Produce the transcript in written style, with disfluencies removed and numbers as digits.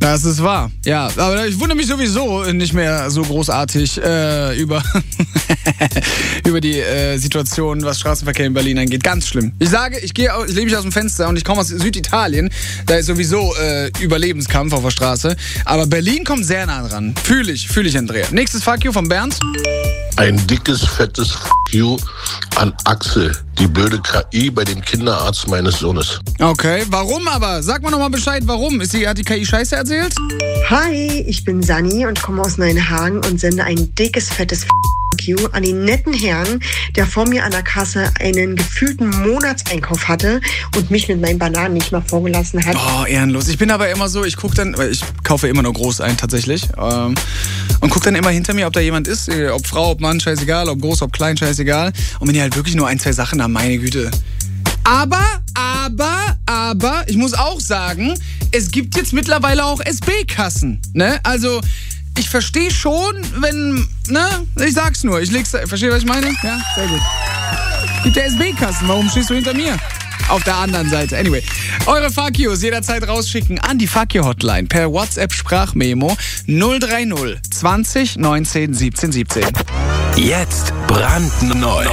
Das ist wahr. Ja, aber ich wundere mich sowieso nicht mehr so großartig über die Situation, was Straßenverkehr in Berlin angeht. Ganz schlimm. Ich sage, ich lehne mich aus dem Fenster und ich komme aus Süditalien. Da ist sowieso Überlebenskampf auf der Straße. Aber Berlin kommt sehr nah dran. Fühle ich, Andrea. Nächstes Fuck you von Bernd. Ein dickes, fettes Fuck you an Axel, die blöde KI bei dem Kinderarzt meines Sohnes. Okay, warum aber? Sag mal nochmal Bescheid, warum? Hat die KI Scheiße erzählt? Hi, ich bin Sani und komme aus Neuenhagen und sende ein dickes, fettes Fuck you an den netten Herrn, der vor mir an der Kasse einen gefühlten Monatseinkauf hatte und mich mit meinen Bananen nicht mal vorgelassen hat. Oh, ehrenlos. Ich bin aber immer so, ich kaufe immer nur groß ein tatsächlich und gucke dann immer hinter mir, ob da jemand ist, ob Frau, ob Mann, scheißegal, ob groß, ob klein, scheißegal. Und wenn die halt wirklich nur 1, 2 Sachen haben, meine Güte. Aber, ich muss auch sagen, es gibt jetzt mittlerweile auch SB-Kassen, ne? Also, ich verstehe schon, wenn, ne? Ich sag's nur, verstehe, was ich meine? Ja, sehr gut. Gibt ja SB-Kassen, warum stehst du hinter mir? Auf der anderen Seite. Anyway, eure Fuck yous jederzeit rausschicken an die Fuck you Hotline per WhatsApp-Sprachmemo 030 20 19 17 17. Jetzt brandneu.